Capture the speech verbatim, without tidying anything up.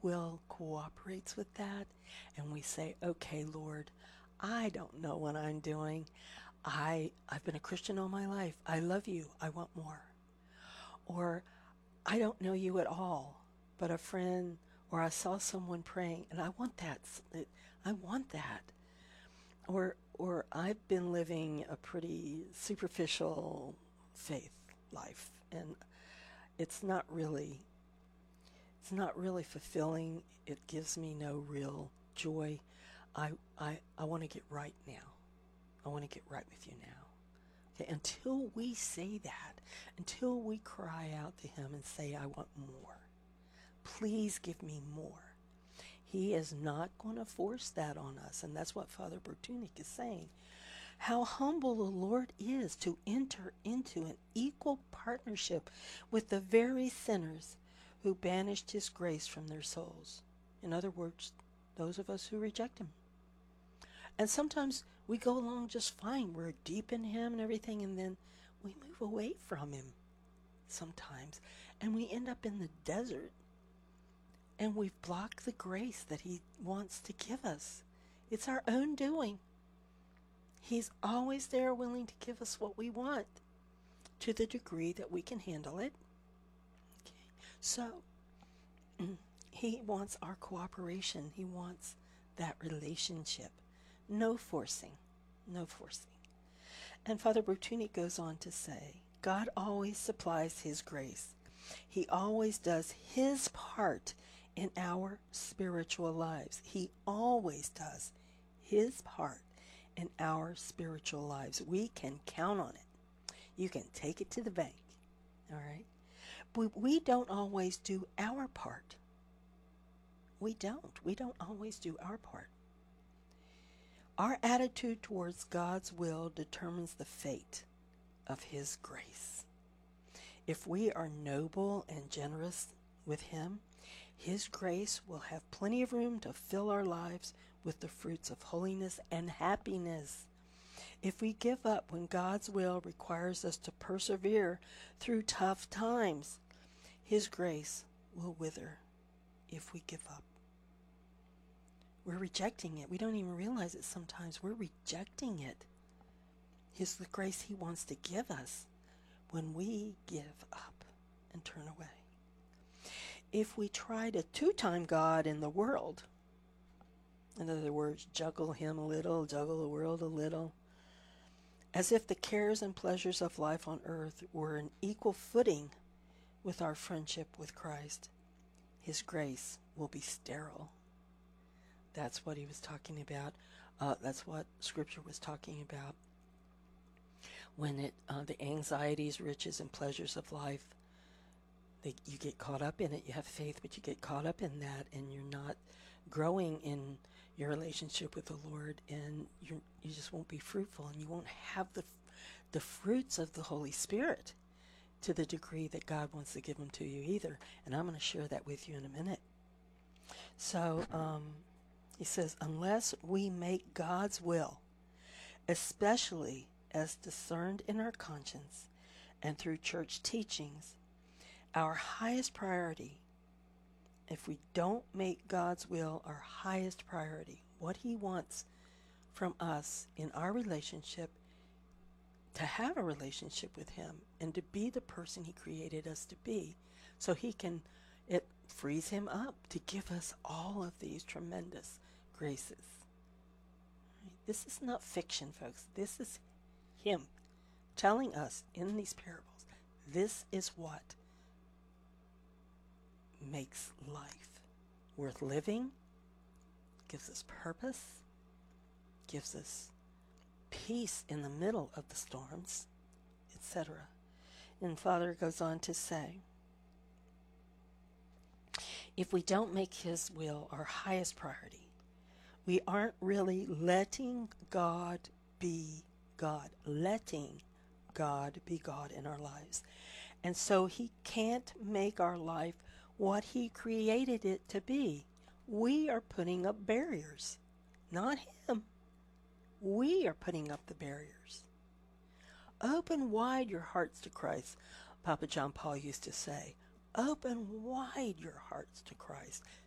will cooperates with that, and we say, okay, Lord, I don't know what I'm doing. I, I've been a Christian all my life. I love you. I want more. Or I don't know you at all, but a friend, or I saw someone praying and I want that. I want that. Or, or I've been living a pretty superficial faith life, and it's not really, it's not really fulfilling. It gives me no real joy. I, I, I want to get right now. I want to get right with you now. Okay, until we say that, until we cry out to him and say, I want more. Please give me more. He is not going to force that on us, and that's what Father Bertunik is saying. How humble the Lord is to enter into an equal partnership with the very sinners who banished his grace from their souls. In other words, those of us who reject him. And sometimes we go along just fine. We're deep in him and everything, and then we move away from him sometimes. And we end up in the desert. And we've blocked the grace that he wants to give us. It's our own doing. He's always there willing to give us what we want to the degree that we can handle it. Okay. So, he wants our cooperation. He wants that relationship. No forcing. No forcing. And Father Bertuni goes on to say, God always supplies his grace. He always does his part in our spiritual lives. He always does his part in our spiritual lives. We can count on it. You can take it to the bank. All right? But we don't always do our part. We don't. We don't always do our part. Our attitude towards God's will determines the fate of his grace. If we are noble and generous with him, his grace will have plenty of room to fill our lives with the fruits of holiness and happiness. If we give up when God's will requires us to persevere through tough times, his grace will wither if we give up. We're rejecting it. We don't even realize it sometimes. We're rejecting it. His the grace he wants to give us when we give up and turn away. If we try to two-time God in the world, in other words, juggle him a little, juggle the world a little, as if the cares and pleasures of life on earth were an equal footing with our friendship with Christ, his grace will be sterile. That's what he was talking about. Uh, that's what Scripture was talking about. When it, uh, the anxieties, riches, and pleasures of life, they, you get caught up in it. You have faith, but you get caught up in that, and you're not growing in your relationship with the Lord, and you you just won't be fruitful, and you won't have the the fruits of the Holy Spirit to the degree that God wants to give them to you either. And I'm going to share that with you in a minute. So, um, he says, unless we make God's will, especially as discerned in our conscience and through church teachings, our highest priority, if we don't make God's will our highest priority, what he wants from us in our relationship, to have a relationship with him and to be the person he created us to be, so he can, it frees him up to give us all of these tremendous graces. This is not fiction, folks. This is him telling us in these parables, this is what makes life worth living, gives us purpose, gives us peace in the middle of the storms, et cetera. And Father goes on to say, if we don't make his will our highest priority, we aren't really letting God be God, letting God be God in our lives. And so he can't make our life what he created it to be. We are putting up barriers, not him. We are putting up the barriers. Open wide your hearts to Christ, Papa John Paul used to say. Open wide your hearts to Christ.